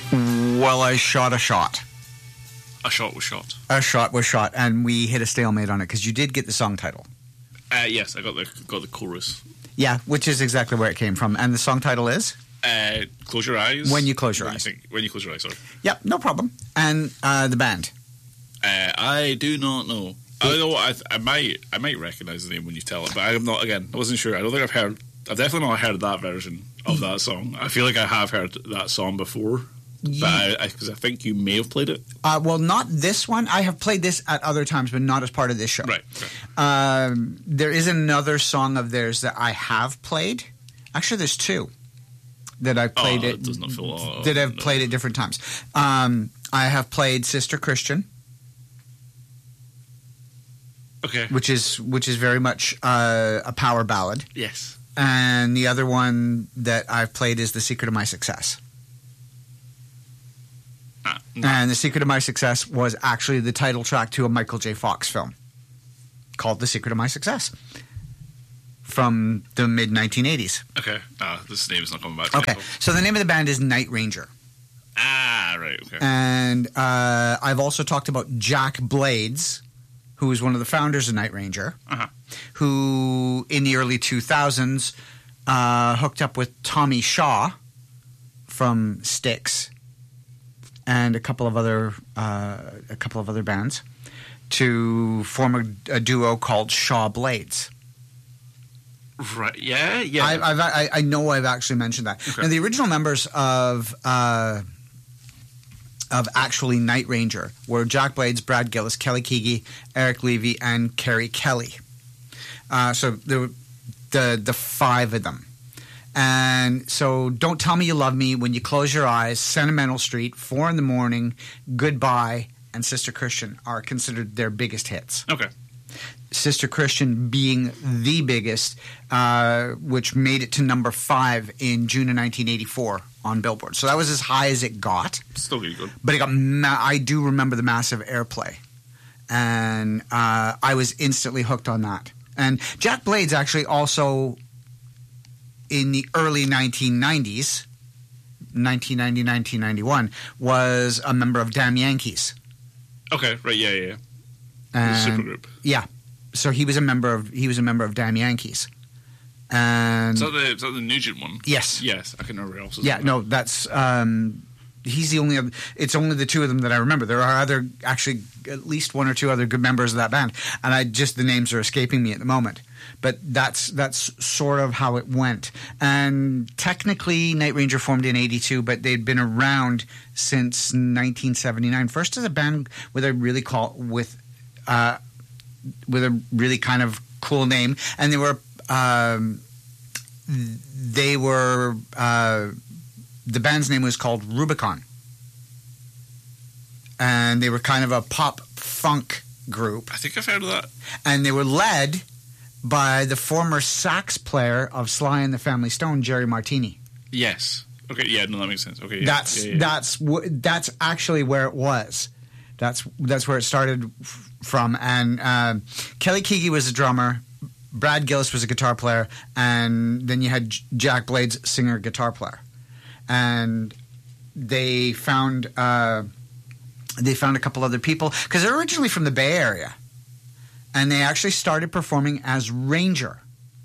Well, I shot a shot. A shot was shot. A shot was shot, and we hit a stalemate on it because you did get the song title. Yes, I got the chorus. Yeah, which is exactly where it came from. And the song title is? Close Your Eyes. When You Close Your Eyes. When You Close Your Eyes, sorry. Yep, no problem. And the band? I do not know. I know. I might recognize the name when you tell it, but I'm not. Again, I wasn't sure. I don't think I've heard. I've definitely not heard that version of that song. I feel like I have heard that song before, but because I think you may have played it. Well, not this one. I have played this at other times, but not as part of this show. Right. There is another song of theirs that I have played. Actually, there's two that I've played it does not feel that I've played at different times. I have played Sister Christian. Okay. Which is very much a power ballad. Yes. And the other one that I've played is The Secret of My Success. No. And The Secret of My Success was actually the title track to a Michael J. Fox film called The Secret of My Success from the mid-1980s. Okay. This name is not coming back. Okay. So the name of the band is Night Ranger. Right. Okay. And I've also talked about Jack Blades, who was one of the founders of Night Ranger, who in the early 2000s hooked up with Tommy Shaw from Styx and a couple of other bands to form a duo called Shaw Blades. Right. Yeah. I know I've actually mentioned that. Okay. Now the original members of actually Night Ranger were Jack Blades, Brad Gillis, Kelly Keagy, Eric Levy, and Kerry Kelly. So there were the five of them. And so Don't Tell Me You Love Me, When You Close Your Eyes, Sentimental Street, 4 in the Morning, Goodbye, and Sister Christian are considered their biggest hits. Okay. Sister Christian being the biggest, which made it to number 5 in June of 1984 on Billboard. So that was as high as it got. Still really good. But it got I do remember the massive airplay. And I was instantly hooked on that. And Jack Blades actually also, in the early 1990s, 1990, 1991, was a member of Damn Yankees. Okay, right, yeah. Supergroup. Yeah. So he was a member of Damn Yankees. And is that the Nugent one? Yes. Yes, I can remember else. Yeah, no, that's he's the only. It's only the two of them that I remember. There are actually at least one or two other good members of that band, and the names are escaping me at the moment. But that's sort of how it went. And technically, Night Ranger formed in '82, but they'd been around since 1979. First as a band with a really kind of cool name, and they were the band's name was called Rubicon, and they were kind of a pop funk group. I think I've heard of that. And they were led by the former sax player of Sly and the Family Stone, Jerry Martini. Yes. Okay. Yeah. No, that makes sense. Okay. Yeah. That's actually where it was. That's where it started from. And Kelly Keagy was a drummer. Brad Gillis was a guitar player, and then you had Jack Blades, singer, guitar player. And they found a couple other people because they're originally from the Bay Area, and they actually started performing as Ranger.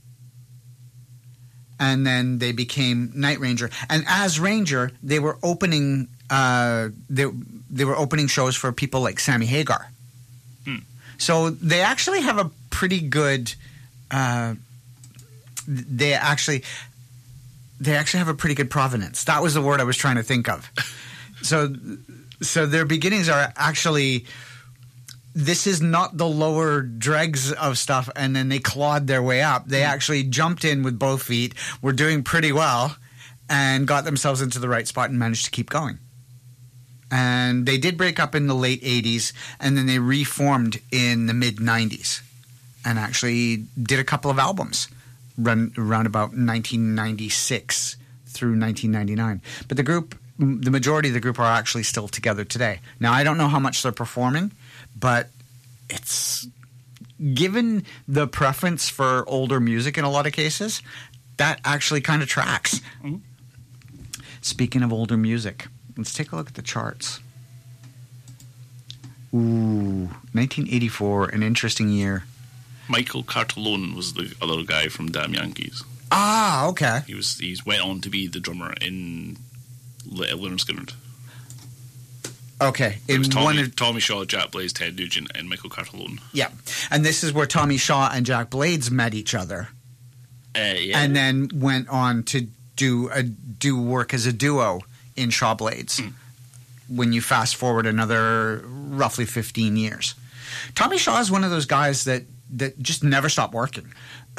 And then they became Night Ranger, and as Ranger, they were opening they were opening shows for people like Sammy Hagar. So they actually have a pretty good. They actually have a pretty good provenance. That was the word I was trying to think of. So their beginnings are actually. This is not the lower dregs of stuff, and then they clawed their way up. They actually jumped in with both feet, were doing pretty well, and got themselves into the right spot and managed to keep going. And they did break up in the late 80s, and then they reformed in the mid-90s and actually did a couple of albums around about 1996 through 1999. But the majority of the group are actually still together today. Now, I don't know how much they're performing, but it's given the preference for older music in a lot of cases, that actually kind of tracks. Mm-hmm. Speaking of older music, Let's take a look at the charts. Ooh, 1984, an interesting year. Michael Cartellone was the other guy from Damn Yankees. Ah, okay. He's went on to be the drummer in Lynyrd Skynyrd. Okay. It was Tommy Shaw, Jack Blades, Ted Nugent, and Michael Cartellone. Yeah. And this is where Tommy Shaw and Jack Blades met each other. Yeah. And then went on to do work as a duo in Shaw Blades. When you fast forward another roughly 15 years. Tommy Shaw is one of those guys that just never stopped working.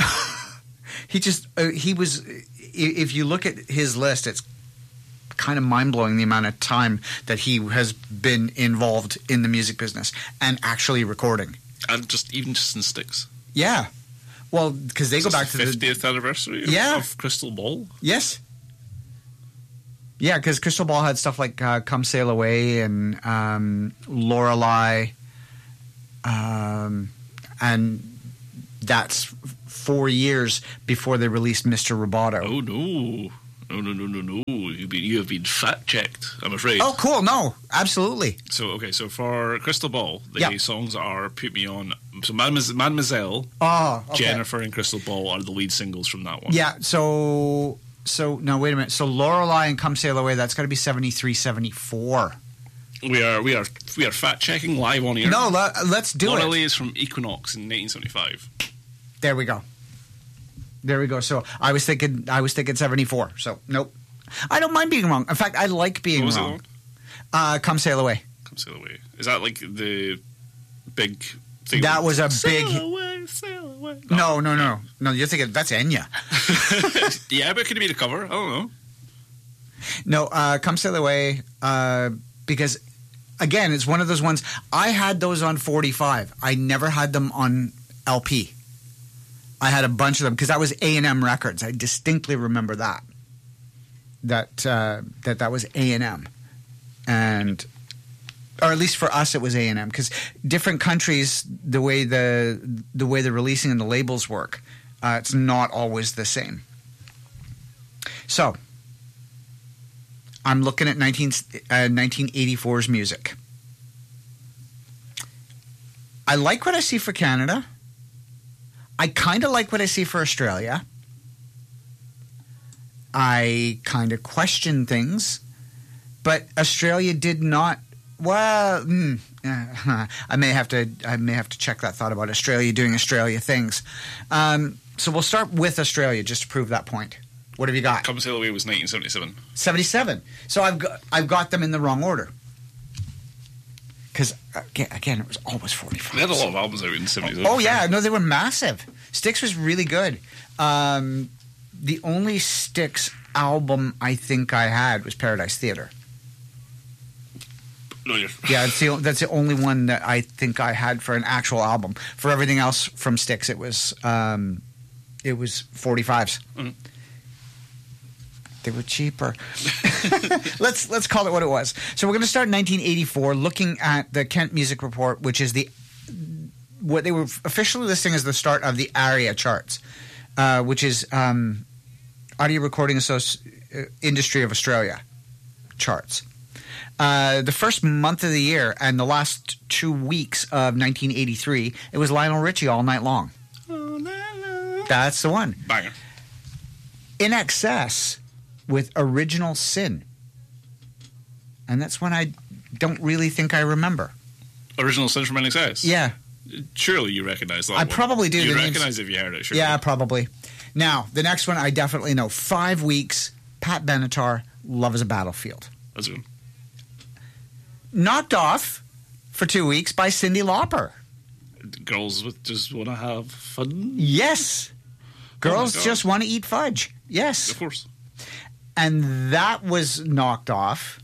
He was, if you look at his list, it's kind of mind-blowing the amount of time that he has been involved in the music business and actually recording. And just in Styx. Yeah. Well, because they go back to the 50th anniversary of Crystal Ball. Yes. Yeah, because Crystal Ball had stuff like Come Sail Away and Lorelei. And that's 4 years before they released Mr. Roboto. Oh, no. No. You have been fact-checked, I'm afraid. Oh, cool. No, absolutely. So for Crystal Ball, the songs are Put Me On. So Mademoiselle, Jennifer, and Crystal Ball are the lead singles from that one. Yeah, so no, wait a minute. So Lorelei and Come Sail Away, that's got to be 73, 74. We are fact-checking live on air. No, let's do it. Lorelei is from Equinox in 1975. There we go. So I was thinking 74. So nope. I don't mind being wrong. In fact, I like being wrong. Come Sail Away. Come Sail Away. Is that like the big thing? That was a big. Sail away. No. You're thinking that's Enya. Yeah, but it could be the cover. I don't know. No, Come Sail Away. Because again, it's one of those ones. I had those on 45. I never had them on LP. I had a bunch of them because that was A&M Records. I distinctly remember that. That was A&M, or at least for us it was A&M, because different countries, the way the releasing and the labels work, it's not always the same. So I'm looking at 1984's music. I like what I see for Canada. I kind of like what I see for Australia. I kind of question things, but Australia did not. Well, I may have to check that thought about Australia doing Australia things. So we'll start with Australia just to prove that point. What have you got? Come Sail Away was 1977. 77. So I've got them in the wrong order. Because again, it was always 45. They had a lot of albums out in the 70s. Oh yeah, no, they were massive. Styx was really good. The only Styx album I think I had was Paradise Theater. No, yeah, that's the only one that I think I had for an actual album. For everything else from Styx, it was 45s. Mm-hmm. They were cheaper. Let's call it what it was. So we're going to start in 1984, looking at the Kent Music Report, which is what they were officially listing as the start of the ARIA charts, which is Audio Recording Industry of Australia charts. The first month of the year and the last 2 weeks of 1983, it was Lionel Richie All Night Long. That's the one. Banger. In Excess with Original Sin. And that's one I don't really think I remember. Original Sin from NXS? Yeah. Surely you recognize that I probably do. You recognize if you heard it, surely. Yeah, probably. Now, the next one I definitely know. 5 weeks, Pat Benatar, Love is a Battlefield. That's good. Knocked off for 2 weeks by Cyndi Lauper. Girls just want to have fun? Yes. Girls just want to eat fudge. Yes. Of course. And that was knocked off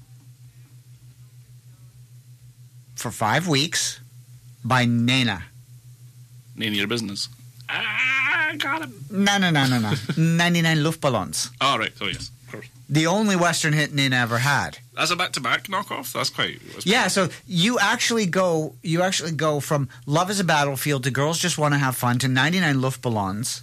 for 5 weeks by Nena. Name your business. I got him. No. 99 Luftballons. Oh, right. Oh, yes. Of course. The only Western hit Nena ever had. As a back-to-back knockoff? That's quite... Yeah, so you actually go from Love is a Battlefield to Girls Just Want to Have Fun to 99 Luftballons.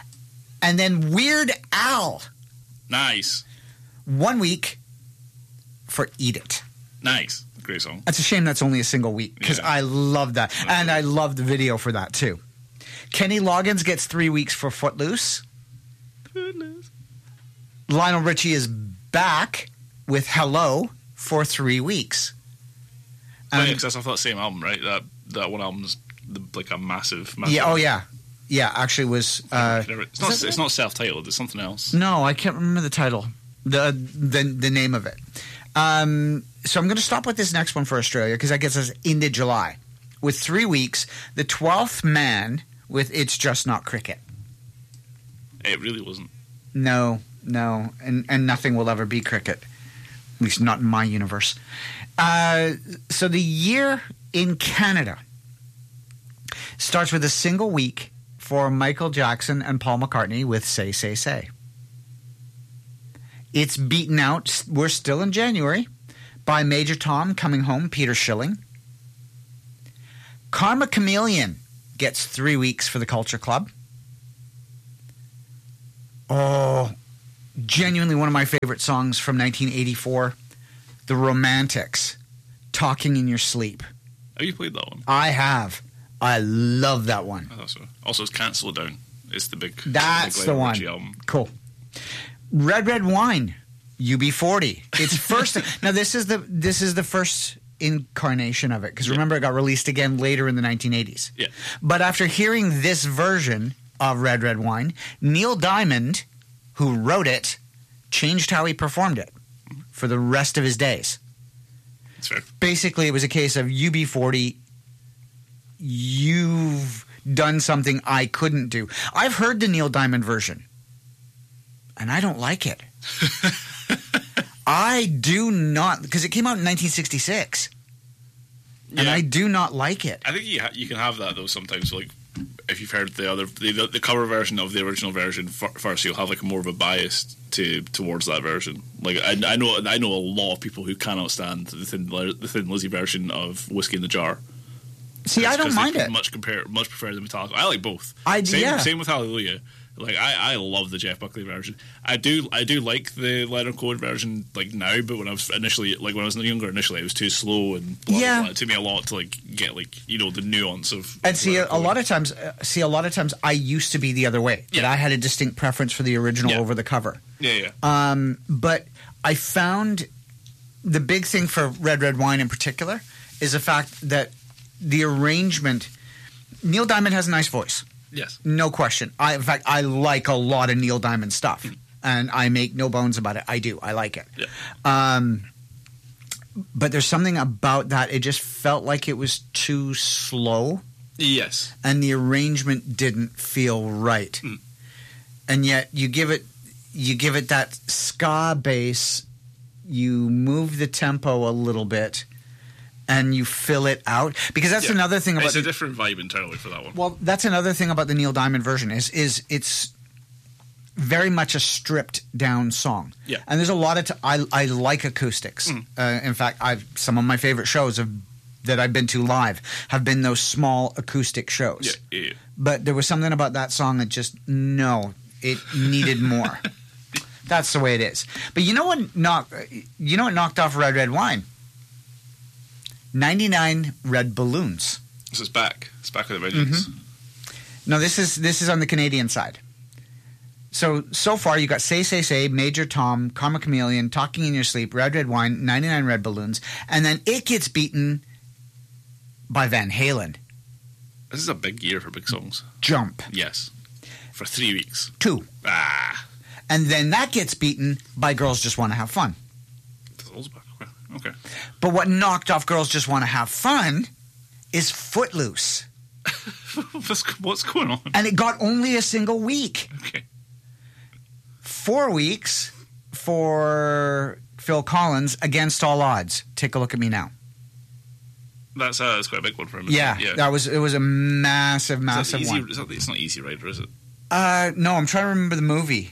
And then Weird Al. Nice. 1 week, for Eat It. Nice. Great song. It's a shame that's only a single week because I love that. And I love the video for that too. Kenny Loggins gets 3 weeks for Footloose. Goodness. Lionel Richie is back with Hello for 3 weeks. Yeah, because that's off that same album, right? That one album's like a massive. Yeah. Oh yeah. Yeah. Actually, was. It's not self-titled. It's something else. No, I can't remember the title. The name of it. So I'm going to stop with this next one for Australia because that gets us into July. With 3 weeks, the 12th man with It's Just Not Cricket. It really wasn't. No. And nothing will ever be cricket. At least not in my universe. So the year in Canada starts with a single week for Michael Jackson and Paul McCartney with Say, Say, Say. It's beaten out, we're still in January, by Major Tom, Coming Home, Peter Schilling. Karma Chameleon gets 3 weeks for the Culture Club. Oh, genuinely one of my favorite songs from 1984, The Romantics, Talking in Your Sleep. Have you played that one? I have. I love that one. I thought so. Also, it's Cancel It Down. It's the big. That's big the one. Richie album. Cool. Red Red Wine, UB40. It's first. Now this is the first incarnation of it because remember it got released again later in the 1980s. Yeah. But after hearing this version of Red Red Wine, Neil Diamond, who wrote it, changed how he performed it for the rest of his days. That's fair. Basically, it was a case of UB40. You've done something I couldn't do. I've heard the Neil Diamond version, and I don't like it. I do not, because it came out in 1966, and I do not like it. I think you can have that though sometimes. Like if you've heard the cover version of the original version first, you'll have like more of a bias towards that version. Like I know a lot of people who cannot stand the Thin Lizzy version of Whiskey in the Jar. See, I don't mind it. Much prefer the Metallica. I like both. Same with Hallelujah. Like I love the Jeff Buckley version. I do like the Leonard Cohen version like now, but when I was younger, it was too slow and blah, blah, blah. It took me a lot to like get the nuance of. And see a lot of times I used to be the other way. That I had a distinct preference for the original over the cover. Yeah. But I found the big thing for Red Red Wine in particular is the fact that the arrangement. Neil Diamond has a nice voice. Yes. No question. In fact, I like a lot of Neil Diamond stuff, and I make no bones about it. I do. I like it. Yeah. But there's something about that. It just felt like it was too slow. Yes. And the arrangement didn't feel right. Mm. And yet you give it that ska bass, you move the tempo a little bit, and you fill it out, because that's another thing about it's a different vibe entirely for that one. Well, that's another thing about the Neil Diamond version is it's very much a stripped down song. Yeah, and there's a lot of I like acoustics. In fact, some of my favorite shows that I've been to live have been those small acoustic shows. Yeah. But there was something about that song that just it needed more. That's the way it is. But you know what knocked off Red Red Wine? 99 Red Balloons. This is back. It's back with a vengeance. Mm-hmm. No, this is on the Canadian side. So far you got Say, Say, Say, Major Tom, Karma Chameleon, Talking in Your Sleep, Red Red Wine, 99 Red Balloons, and then it gets beaten by Van Halen. This is a big year for big songs. Jump. Yes. For 3 weeks. 2. And then that gets beaten by Girls Just Want to Have Fun. Okay. But what knocked off Girls Just Want to Have Fun is Footloose. What's going on? And it got only a single week. Okay. 4 weeks for Phil Collins, Against All Odds. Take a Look at Me Now. That's quite a big one for him. Yeah. It was a massive one. It's not Easy Rider, is it? No, I'm trying to remember the movie.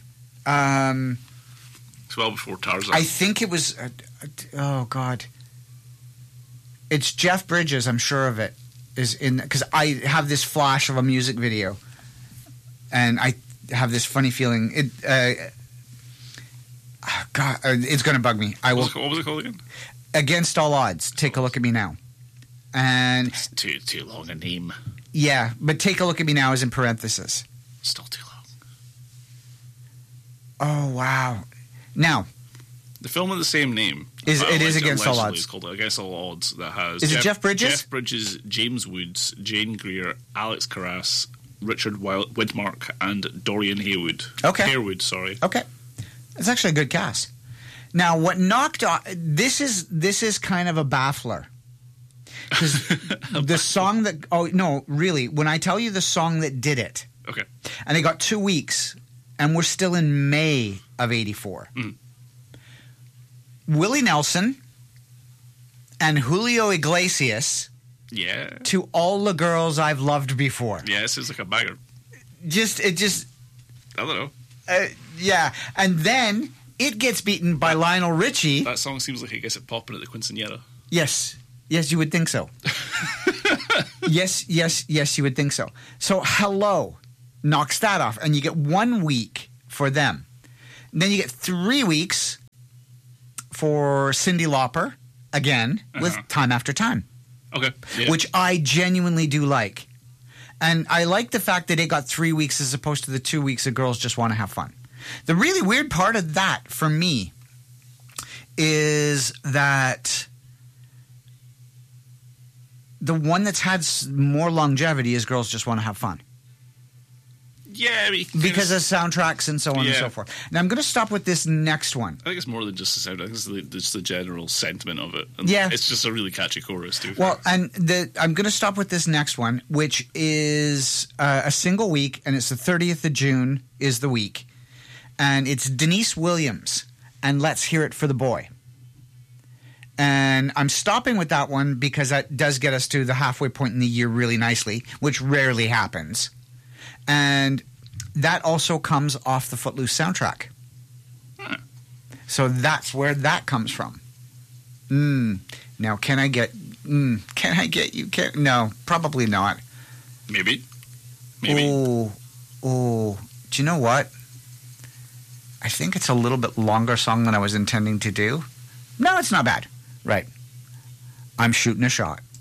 It's well before Tarzan. I think it was. Oh God! It's Jeff Bridges. I'm sure of it. Is in because I have this flash of a music video, and I have this funny feeling. God, it's going to bug me. I will. What was it called again? Against All Odds. Take a Look at Me Now. And It's too long a name. yeah, but Take a Look at Me Now is in parentheses. Still too long. Oh wow! Now The film with the same name. it is Against All Allegedly Odds. It's called Against All Odds. That has Is it Jeff Bridges? Jeff Bridges, James Woods, Jane Greer, Alex Carras, Richard Widmark, and Dorian Haywood. Okay. Harewood, sorry. Okay, it's actually a good cast. Now, what knocked off this is kind of a baffler because the song that when I tell you the song that did it, Okay. and they got 2 weeks, and we're still in May of '84. Mm. Willie Nelson and Julio Iglesias Yeah. to All the Girls I've Loved Before. Yeah, this is like a banger. It just I don't know. yeah, and then it gets beaten by Lionel Richie. That song seems like it gets it popping at the Quinceañera. Yes, you would think so. yes, you would think so. So Hello knocks that off, and you get 1 week for them. And then you get 3 weeks for Cyndi Lauper, again, with Time After Time, Okay. Yeah. which I genuinely do like. And I like the fact that it got 3 weeks as opposed to the 2 weeks of Girls Just Want to Have Fun. The really weird part of that for me is that the one that's had more longevity is Girls Just Want to Have Fun. Yeah, Because of soundtracks and so on and Yeah. so forth. Now, I'm going to stop with this next one. I think it's more than just the sound. I think it's just the general sentiment of it. And Yeah. It's just a really catchy chorus, too. Well, and I'm going to stop with this next one, which is a single week, and it's the 30th of June is the week. And it's Denise Williams, and Let's Hear It for the Boy. And I'm stopping with that one because that does get us to the halfway point in the year really nicely, which rarely happens. And that also comes off the Footloose soundtrack. Huh. So that's where that comes from. Now, can I get you? No, probably not. Maybe. Oh, do you know what? I think it's a little bit longer song than I was intending to do. No, it's not bad. Right. I'm Shooting a Shot.